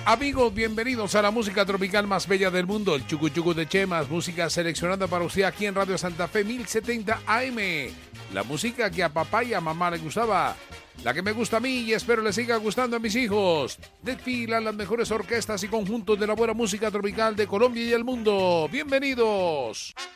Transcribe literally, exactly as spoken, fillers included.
Amigos, bienvenidos a la música tropical más bella del mundo, el Chucu Chucu de Chemas, música seleccionada para usted aquí en Radio Santa Fe mil setenta A M. La música que a papá y a mamá le gustaba, la que me gusta a mí y espero le siga gustando a mis hijos. Desfilan las mejores orquestas y conjuntos de la buena música tropical de Colombia y el mundo. ¡Bienvenidos!